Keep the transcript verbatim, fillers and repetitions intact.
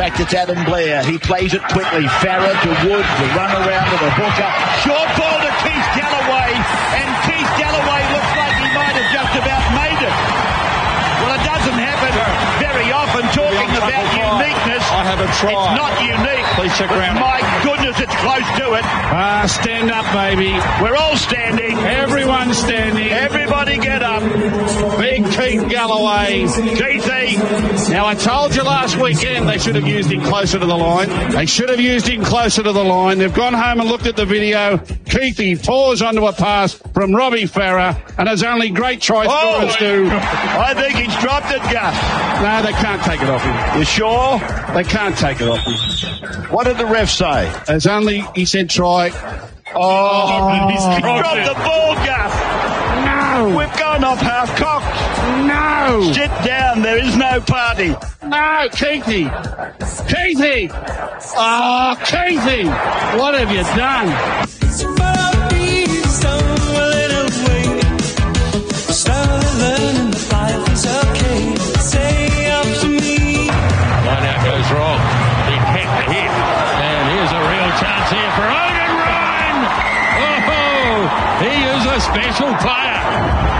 fact, it's Adam Blair. He plays it quickly. Farah to Wood, the run around to the hooker. Short ball to Keith Galloway, and Keith Galloway looks like he might have just about made it. Well, it doesn't happen very often. Talking about uniqueness, I haven't tried. It's not unique. Please check around. My goodness, it's close to it. Ah, uh, stand up, baby. We're all standing. Everyone's standing. Everybody get up. Big Keith Galloway. Keithy. Now, I told you last weekend they should have used him closer to the line. They should have used him closer to the line. They've gone home and looked at the video. Keithy pours onto a pass from Robbie Farah, and as only great try scorers oh, do. I think he's dropped it, Gus. No, they can't take it off him. You sure? They can't take it off him. What did the ref say? As only, he said try. Oh, oh he's dropped the ball, Gus. No. We've gone off half-cocked. No. Sit down. There is no party. No, Keithy. Keithy. Oh, Keithy. What have you done? Wrong. He kept the hit. And here's a real chance here for Odin Ryan. Oh, he is a special player.